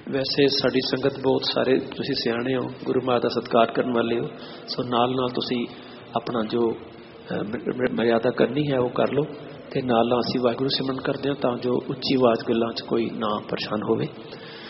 ਵੈਸੇ ਸਾਡੀ ਸੰਗਤ ਬਹੁਤ ਸਾਰੇ ਤੁਸੀਂ ਸਿਆਣੇ ਹੋ, ਗੁਰੂ ਮਹਾਰਾਜ ਦਾ ਸਤਿਕਾਰ ਕਰਨ ਵਾਲੇ ਹੋ, ਸੋ ਨਾਲ ਨਾਲ ਤੁਸੀਂ ਆਪਣਾ ਜੋ ਮਰਿਆਦਾ ਕਰਨੀ ਹੈ ਉਹ ਕਰ ਲਓ ਅਤੇ ਨਾਲ ਨਾਲ ਅਸੀਂ ਵਾਹਿਗੁਰੂ ਸਿਮਰਨ ਕਰਦੇ ਹਾਂ ਤਾਂ ਜੋ ਉੱਚੀ ਆਵਾਜ਼ ਗੱਲਾਂ 'ਚ ਕੋਈ ਨਾ ਪਰੇਸ਼ਾਨ ਹੋਵੇ।